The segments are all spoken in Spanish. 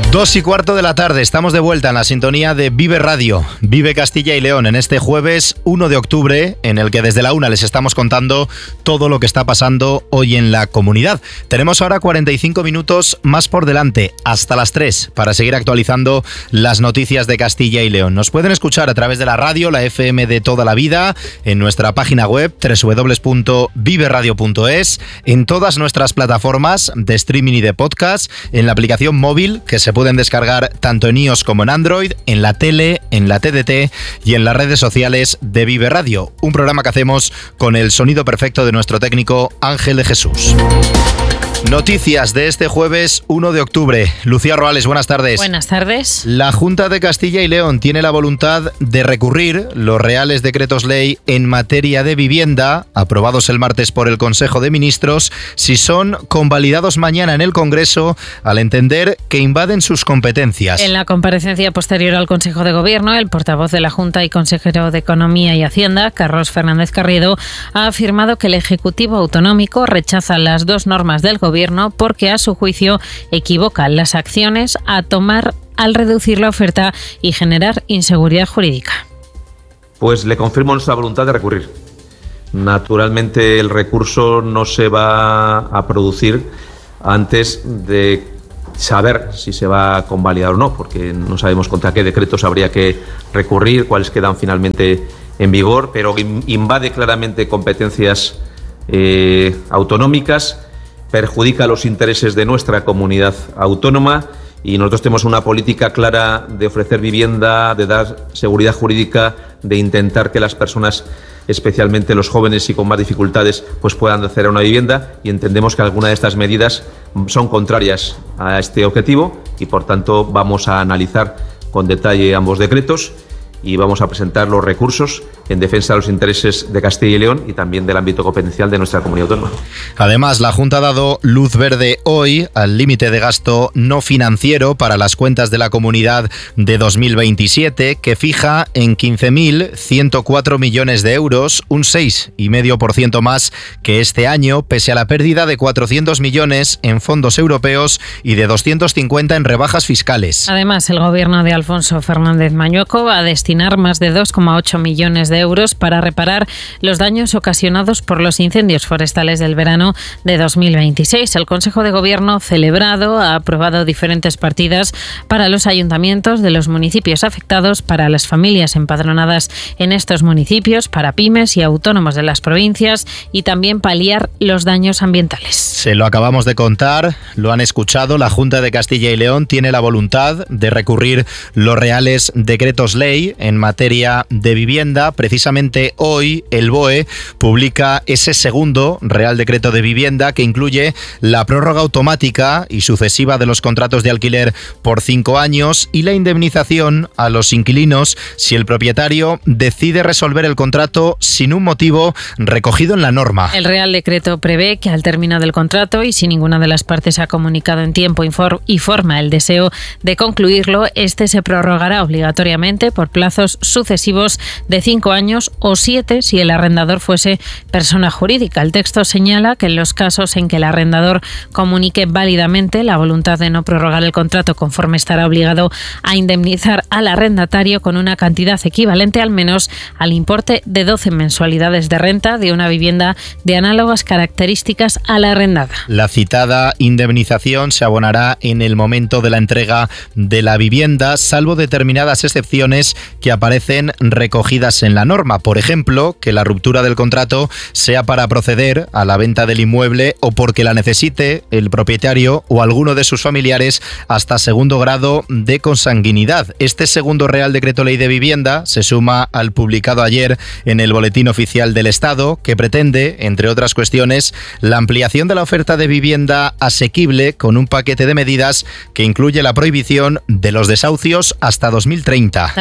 2:15 de la tarde, estamos de vuelta en la sintonía de Vive Radio, Vive Castilla y León, en este jueves 1 de octubre, en el que desde la 1 les estamos contando todo lo que está pasando hoy en la comunidad. Tenemos ahora 45 minutos más por delante, hasta las 3, para seguir actualizando las noticias de Castilla y León. Nos pueden escuchar a través de la radio, la FM de toda la vida, en nuestra página web www.viveradio.es, en todas nuestras plataformas de streaming y de podcast, en la aplicación móvil que se pueden descargar tanto en iOS como en Android, en la tele, en la TDT y en las redes sociales de Vive Radio. Un programa que hacemos con el sonido perfecto de nuestro técnico Ángel de Jesús. Noticias de este jueves 1 de octubre. Lucía Roales, buenas tardes. Buenas tardes. La Junta de Castilla y León tiene la voluntad de recurrir los reales decretos ley en materia de vivienda, aprobados el martes por el Consejo de Ministros, si son convalidados mañana en el Congreso, al entender que invaden sus competencias. En la comparecencia posterior al Consejo de Gobierno, el portavoz de la Junta y consejero de Economía y Hacienda, Carlos Fernández Carriedo, ha afirmado que el Ejecutivo Autonómico rechaza las dos normas del Gobierno porque, a su juicio, equivocan las acciones a tomar al reducir la oferta y generar inseguridad jurídica. Pues le confirmo nuestra voluntad de recurrir. Naturalmente el recurso no se va a producir antes de saber si se va a convalidar o no, porque no sabemos contra qué decretos habría que recurrir, cuáles quedan finalmente en vigor, pero invade claramente competencias autonómicas, perjudica los intereses de nuestra comunidad autónoma y nosotros tenemos una política clara de ofrecer vivienda, de dar seguridad jurídica, de intentar que las personas, especialmente los jóvenes y con más dificultades, pues puedan acceder a una vivienda, y entendemos que algunas de estas medidas son contrarias a este objetivo y, por tanto, vamos a analizar con detalle ambos decretos y vamos a presentar los recursos en defensa de los intereses de Castilla y León y también del ámbito competencial de nuestra comunidad autónoma. Además, la Junta ha dado luz verde hoy al límite de gasto no financiero para las cuentas de la comunidad de 2027, que fija en 15.104 millones de euros, un 6,5% más que este año, pese a la pérdida de 400 millones en fondos europeos y de 250 en rebajas fiscales. Además, el gobierno de Alfonso Fernández Mañueco va a destinar más de 2,8 millones de euros para reparar los daños ocasionados por los incendios forestales del verano de 2026. El Consejo de Gobierno celebrado ha aprobado diferentes partidas para los ayuntamientos de los municipios afectados, para las familias empadronadas en estos municipios, para pymes y autónomos de las provincias y también paliar los daños ambientales. Se lo acabamos de contar, lo han escuchado, la Junta de Castilla y León tiene la voluntad de recurrir los reales decretos ley en materia de vivienda. Precisamente hoy el BOE publica ese segundo Real Decreto de Vivienda, que incluye la prórroga automática y sucesiva de los contratos de alquiler por 5 años y la indemnización a los inquilinos si el propietario decide resolver el contrato sin un motivo recogido en la norma. El Real Decreto prevé que al término del contrato, y si ninguna de las partes ha comunicado en tiempo y forma el deseo de concluirlo, este se prorrogará obligatoriamente por plazos sucesivos de 5 años o 7 si el arrendador fuese persona jurídica. El texto señala que en los casos en que el arrendador comunique válidamente la voluntad de no prorrogar el contrato, conforme estará obligado a indemnizar al arrendatario con una cantidad equivalente al menos al importe de 12 mensualidades de renta de una vivienda de análogas características a la arrendada. La citada indemnización se abonará en el momento de la entrega de la vivienda, salvo determinadas excepciones que aparecen recogidas en la norma. Por ejemplo, que la ruptura del contrato sea para proceder a la venta del inmueble o porque la necesite el propietario o alguno de sus familiares hasta segundo grado de consanguinidad. Este segundo Real Decreto Ley de Vivienda se suma al publicado ayer en el Boletín Oficial del Estado, que pretende, entre otras cuestiones, la ampliación de la oferta de vivienda asequible con un paquete de medidas que incluye la prohibición de los desahucios hasta 2030. También se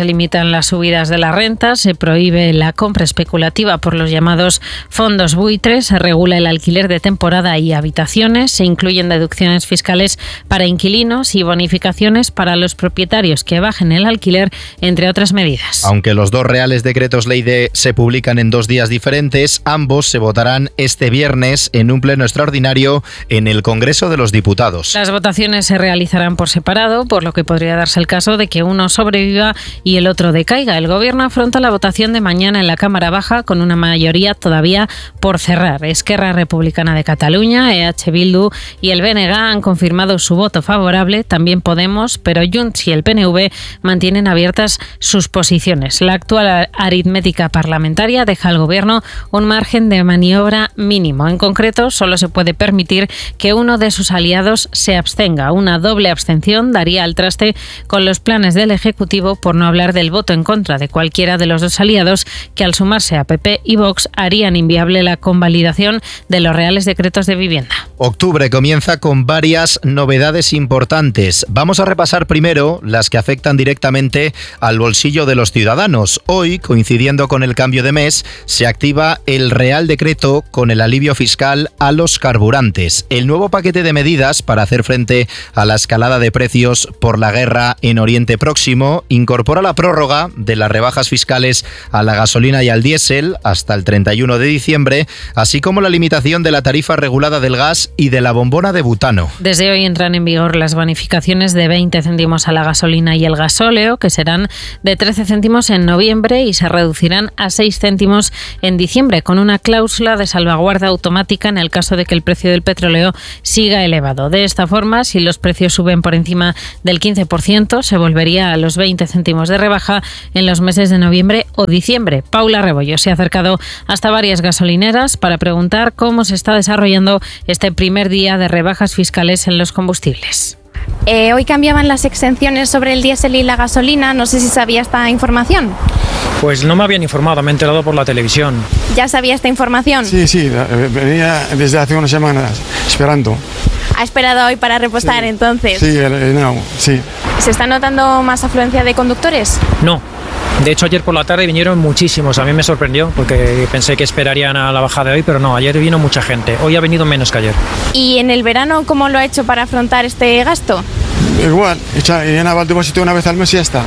se limitan las subidas de la renta, se prohíbe la compra especulativa por los llamados fondos buitres, se regula el alquiler de temporada y habitaciones, se incluyen deducciones fiscales para inquilinos y bonificaciones para los propietarios que bajen el alquiler, entre otras medidas. Aunque los dos reales decretos ley se publican en 2 días diferentes, ambos se votarán este viernes en un pleno extraordinario en el Congreso de los Diputados. Las votaciones se realizarán por separado, por lo que podría darse el caso de que uno sobreviva y el otro decaiga. El Gobierno afronta la votación de mañana en la Cámara Baja con una mayoría todavía por cerrar. Esquerra Republicana de Cataluña, EH Bildu y el BNG han confirmado su voto favorable, también Podemos, pero Junts y el PNV mantienen abiertas sus posiciones. La actual aritmética parlamentaria deja al Gobierno un margen de maniobra mínimo. En concreto, solo se puede permitir que uno de sus aliados se abstenga. Una doble abstención daría al traste con los planes del Ejecutivo, por no hablar del voto en contra de cualquiera de los dos aliados, que al sumarse a PP y Vox harían inviable la convalidación de los reales decretos de vivienda. Octubre comienza con varias novedades importantes. Vamos a repasar primero las que afectan directamente al bolsillo de los ciudadanos. Hoy, coincidiendo con el cambio de mes, se activa el Real Decreto con el alivio fiscal a los carburantes. El nuevo paquete de medidas para hacer frente a la escalada de precios por la guerra en Oriente Próximo incorpora la prórroga de las rebajas fiscales a la gasolina y al diésel hasta el 31 de diciembre, así como la limitación de la tarifa regulada del gas y de la bombona de butano. Desde hoy entran en vigor las bonificaciones de 20 céntimos a la gasolina y el gasóleo, que serán de 13 céntimos en noviembre y se reducirán a 6 céntimos en diciembre, con una cláusula de salvaguarda automática en el caso de que el precio del petróleo siga elevado. De esta forma, si los precios suben por encima del 15%, se volvería a los 20 céntimos de rebaja en los meses de noviembre o diciembre. Paula Rebollo se ha acercado hasta varias gasolineras para preguntar cómo se está desarrollando este primer día de rebajas fiscales en los combustibles. Hoy cambiaban las exenciones sobre el diésel y la gasolina. No sé si sabía esta información. Pues no me habían informado, me he enterado por la televisión. ¿Ya sabía esta información? Sí, venía desde hace unas semanas esperando. ¿Ha esperado hoy para repostar entonces? Sí, sí. ¿Se está notando más afluencia de conductores? No. De hecho, ayer por la tarde vinieron muchísimos. A mí me sorprendió porque pensé que esperarían a la bajada de hoy, pero no, ayer vino mucha gente. Hoy ha venido menos que ayer. ¿Y en el verano cómo lo ha hecho para afrontar este gasto? Igual, llenaba el depósito una vez al mes y ya está.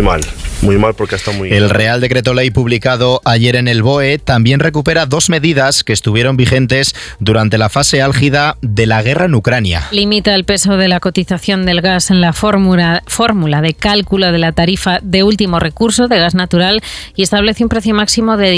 Muy mal porque está muy... El Real Decreto Ley publicado ayer en el BOE también recupera 2 medidas que estuvieron vigentes durante la fase álgida de la guerra en Ucrania. Limita el peso de la cotización del gas en la fórmula de cálculo de la tarifa de último recurso de gas natural y establece un precio máximo de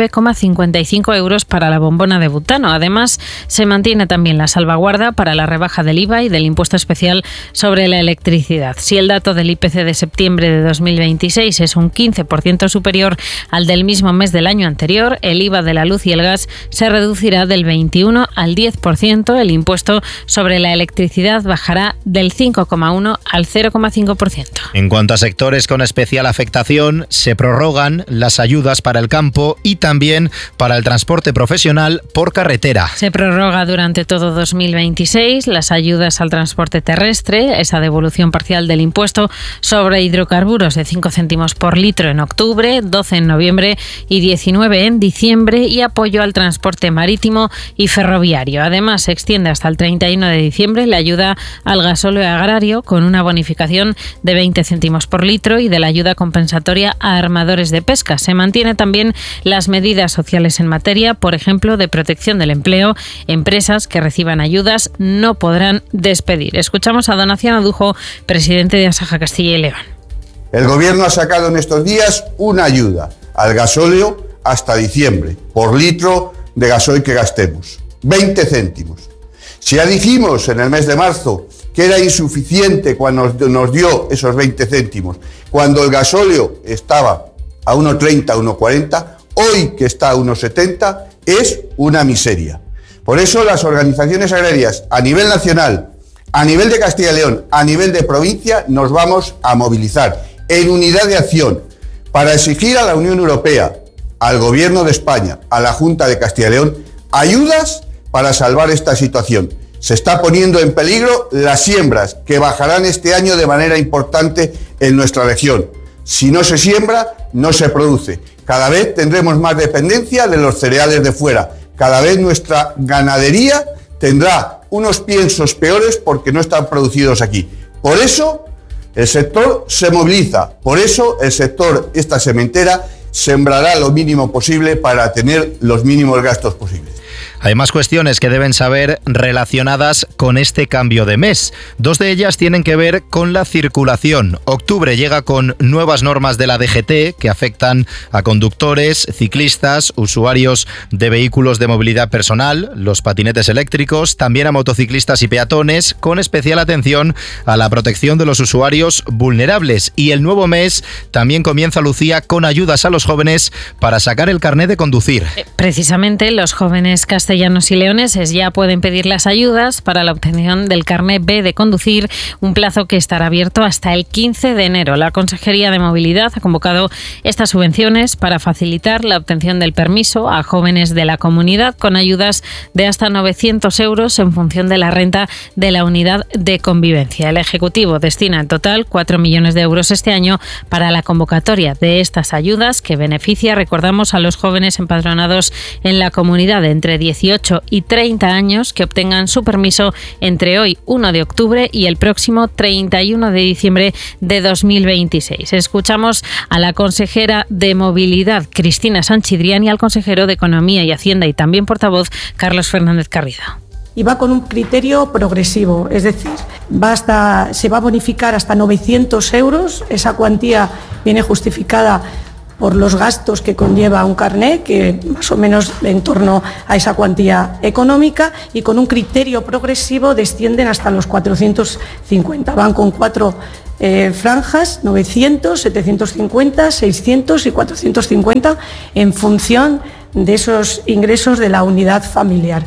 19,55 euros para la bombona de butano. Además, se mantiene también la salvaguarda para la rebaja del IVA y del impuesto especial sobre la electricidad. Si el dato del IPC de septiembre de 2026 es un 15% superior al del mismo mes del año anterior, el IVA de la luz y el gas se reducirá del 21 al 10%, el impuesto sobre la electricidad bajará del 5,1 al 0,5%. En cuanto a sectores con especial afectación, se prorrogan las ayudas para el campo y también para el transporte profesional por carretera. Se prorroga durante todo 2026 las ayudas al transporte terrestre, esa devolución parcial del impuesto sobre hidrocarburos de 5 céntimos por litro en octubre, 12 en noviembre y 19 en diciembre, y apoyo al transporte marítimo y ferroviario. Además, se extiende hasta el 31 de diciembre la ayuda al gasóleo agrario con una bonificación de 20 céntimos por litro y de la ayuda compensatoria a armadores de pesca. Se mantiene también las medidas sociales en materia, por ejemplo, de protección del empleo. Empresas que reciban ayudas no podrán despedir. Escuchamos a Donaciano Dujo, presidente de Asaja Castilla y León. El Gobierno ha sacado en estos días una ayuda al gasóleo hasta diciembre, por litro de gasoil que gastemos, 20 céntimos. Si ya dijimos en el mes de marzo que era insuficiente cuando nos dio esos 20 céntimos, cuando el gasóleo estaba a 1,30, 1,40, hoy que está a 1,70, es una miseria. Por eso las organizaciones agrarias a nivel nacional, a nivel de Castilla y León, a nivel de provincia, nos vamos a movilizar en unidad de acción para exigir a la Unión Europea, al Gobierno de España, a la Junta de Castilla y León, ayudas para salvar esta situación. Se está poniendo en peligro las siembras que bajarán este año de manera importante en nuestra región. Si no se siembra, no se produce. Cada vez tendremos más dependencia de los cereales de fuera. Cada vez nuestra ganadería tendrá unos piensos peores porque no están producidos aquí. Por eso el sector se moviliza. Por eso el sector, esta sementera, sembrará lo mínimo posible para tener los mínimos gastos posibles. Hay más cuestiones que deben saber relacionadas con este cambio de mes. 2 de ellas tienen que ver con la circulación. Octubre llega con nuevas normas de la DGT que afectan a conductores, ciclistas, usuarios de vehículos de movilidad personal, los patinetes eléctricos, también a motociclistas y peatones, con especial atención a la protección de los usuarios vulnerables. Y el nuevo mes también comienza, Lucía, con ayudas a los jóvenes para sacar el carné de conducir. Precisamente los jóvenes castellanos y leoneses ya pueden pedir las ayudas para la obtención del carné B de conducir, un plazo que estará abierto hasta el 15 de enero. La Consejería de Movilidad ha convocado estas subvenciones para facilitar la obtención del permiso a jóvenes de la comunidad con ayudas de hasta 900 euros en función de la renta de la unidad de convivencia. El Ejecutivo destina en total 4 millones de euros este año para la convocatoria de estas ayudas que beneficia, recordamos, a los jóvenes empadronados en la comunidad de entre 18 y 30 años que obtengan su permiso entre hoy, 1 de octubre, y el próximo 31 de diciembre de 2026. Escuchamos a la consejera de Movilidad, Cristina Sanchidrián, y al consejero de Economía y Hacienda y también portavoz, Carlos Fernández Garrido. Y va con un criterio progresivo, es decir, se va a bonificar hasta 900 euros, esa cuantía viene justificada por los gastos que conlleva un carné, que más o menos en torno a esa cuantía económica, y con un criterio progresivo descienden hasta los 450. Van con 4 franjas, 900, 750, 600 y 450, en función de esos ingresos de la unidad familiar.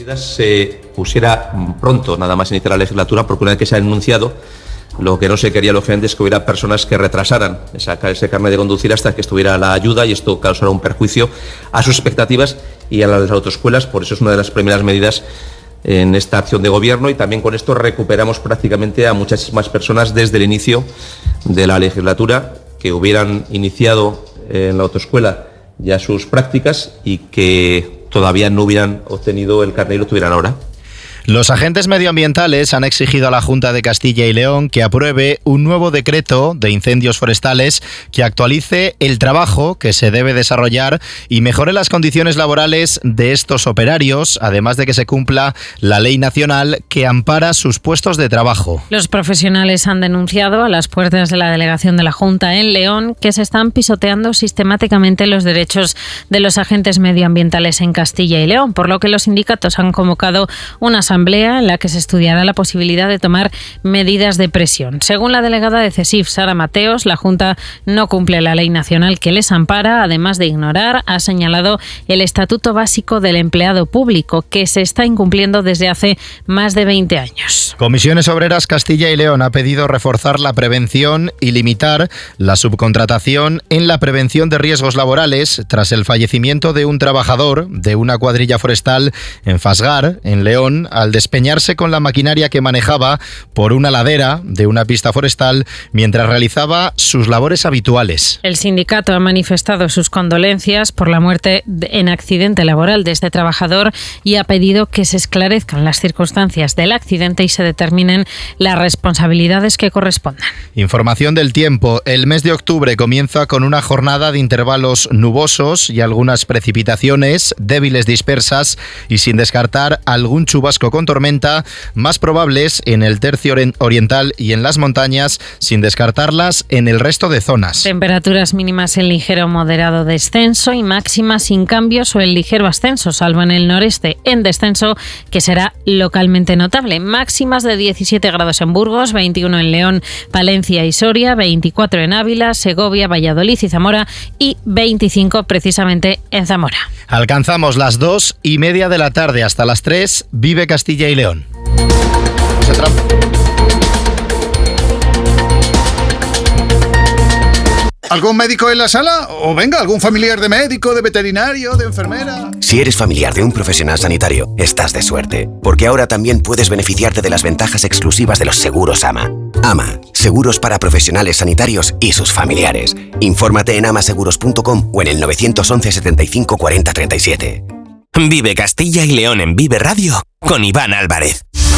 Se pusiera pronto, nada más iniciar la legislatura, porque una vez que se ha anunciado, lo que no se quería, lógicamente, es que hubiera personas que retrasaran sacar ese carnet de conducir hasta que estuviera la ayuda, y esto causará un perjuicio a sus expectativas y a las de las autoescuelas. Por eso es una de las primeras medidas en esta acción de gobierno, y también con esto recuperamos prácticamente a muchas más personas desde el inicio de la legislatura que hubieran iniciado en la autoescuela ya sus prácticas y que todavía no hubieran obtenido el carnet y lo tuvieran ahora. Los agentes medioambientales han exigido a la Junta de Castilla y León que apruebe un nuevo decreto de incendios forestales que actualice el trabajo que se debe desarrollar y mejore las condiciones laborales de estos operarios, además de que se cumpla la ley nacional que ampara sus puestos de trabajo. Los profesionales han denunciado a las puertas de la delegación de la Junta en León que se están pisoteando sistemáticamente los derechos de los agentes medioambientales en Castilla y León, por lo que los sindicatos han convocado una asamblea en la que se estudiará la posibilidad de tomar medidas de presión. Según la delegada de CESIF, Sara Mateos, la Junta no cumple la ley nacional que les ampara, además de ignorar, ha señalado, el Estatuto Básico del Empleado Público, que se está incumpliendo desde hace más de 20 años. Comisiones Obreras Castilla y León ha pedido reforzar la prevención y limitar la subcontratación en la prevención de riesgos laborales tras el fallecimiento de un trabajador de una cuadrilla forestal en Fasgar, en León, al despeñarse con la maquinaria que manejaba por una ladera de una pista forestal mientras realizaba sus labores habituales. El sindicato ha manifestado sus condolencias por la muerte en accidente laboral de este trabajador y ha pedido que se esclarezcan las circunstancias del accidente y se determinen las responsabilidades que correspondan. Información del tiempo. El mes de octubre comienza con una jornada de intervalos nubosos y algunas precipitaciones débiles dispersas y sin descartar algún chubasco con tormenta, más probables en el tercio oriental y en las montañas, sin descartarlas en el resto de zonas. Temperaturas mínimas en ligero o moderado descenso y máximas sin cambios o en ligero ascenso, salvo en el noreste, en descenso, que será localmente notable. Máximas de 17 grados en Burgos, 21 en León, Palencia y Soria, 24 en Ávila, Segovia, Valladolid y Zamora y 25 precisamente en Zamora. Alcanzamos las 2:30 de la tarde hasta las 3. Vive Castilla y León. ¿Algún médico en la sala? O venga, algún familiar de médico, de veterinario, de enfermera. Si eres familiar de un profesional sanitario, estás de suerte, porque ahora también puedes beneficiarte de las ventajas exclusivas de los seguros AMA. AMA, seguros para profesionales sanitarios y sus familiares. Infórmate en amaseguros.com o en el 911 75 40 37. Vive Castilla y León en Vive Radio con Iván Álvarez.